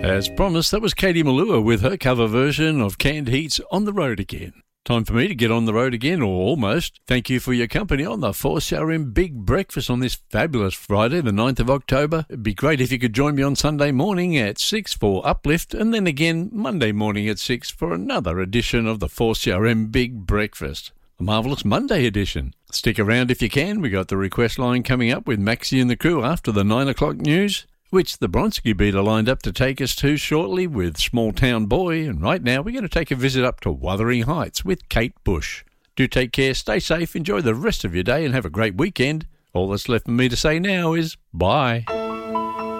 As promised, that was Katie Malua with her cover version of Canned Heat's On the Road Again. Time for me to get on the road again, or almost. Thank you for your company on the 4CRM Big Breakfast on this fabulous Friday, the 9th of October. It'd be great if you could join me on Sunday morning at 6 for Uplift, and then again Monday morning at 6 for another edition of the 4CRM Big Breakfast, the Marvellous Monday edition. Stick around if you can. We got the request line coming up with Maxie and the crew after the 9 o'clock news, which the Bronski Beat are lined up to take us to shortly with Small Town Boy. And right now we're going to take a visit up to Wuthering Heights with Kate Bush. Do take care, stay safe, enjoy the rest of your day and have a great weekend. All that's left for me to say now is bye.